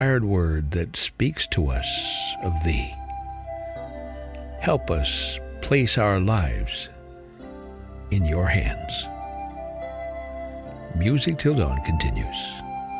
inspired word that speaks to us of Thee. Help us place our lives in Your hands. Music Till Dawn continues.